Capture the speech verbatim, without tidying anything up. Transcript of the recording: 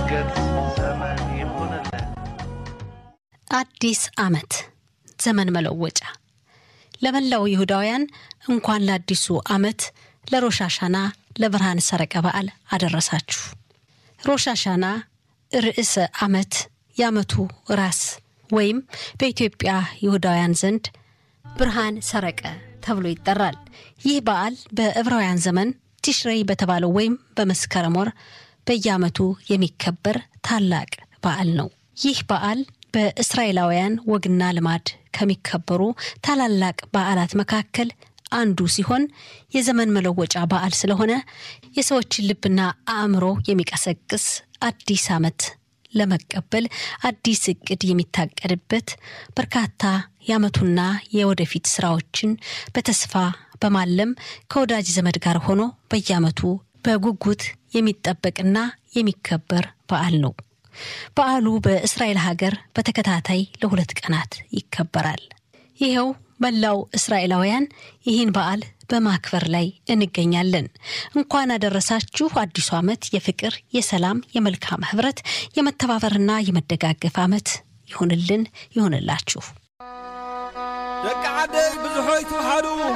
የእድገት ዘመን ይሁንልን። አዲስ ዓመት ዘመን መለወጫ ለመላው ይሁዳውያን እንኳን ለአዲሱ ዓመት ለሮሽ ሃሻና ለብርሃን ሰረቀ በዓል አደረሳችሁ። ሮሽ ሃሻና ርዕሰ ዓመት የዓመቱ ራስ ወይም በኢትዮጵያ ይሁዳውያን ዘንድ ብርሃን ሰረቀ ተብሎ ይጠራል። ይህ በዓል በዕብራውያን ዘመን ቲሽሬይ በተባለው ወይም በመስከረም ወር በየዓመቱ የሚከበር ታላቅ በዓል ነው። ይህ በዓል በእስራኤላውያን ወግና ልማድ ከሚከበሩ ታላላቅ በዓላት መካከል አንዱ ሲሆን የዘመን መለወጫ በዓል ስለሆነ የሰዎችን ልብና አእምሮ የሚቀሰቅስ አዲስ ዓመት ለመቀበል አዲስ እቅድ የሚታቀድበት በርካታ የዓመቱና የወደፊት ስራዎችን በተስፋ በማለም ከወዳጅ ዘመድ ጋር ሆኖ በየዓመቱ በጉጉት የሚጠበቅና የሚከበር በዓል ነው። በዓሉ በእስራኤል ሀገር በተከታታይ ለሁለት ቀናት ይከበራል። ይሄው መላው እስራኤላውያን ይህን በዓል በማክበር ላይ እንገኛለን። እንኳን አደረሳችሁ። አዲሱ ዓመት የፍቅር፣ የሰላም፣ የመልካም ህብረት፣ የመተባበርና የመደጋገፍ ዓመት ይሁንልን ይሁንላችሁ። ደቃ ዓደይ ብዙሆይ ተዋሃዱ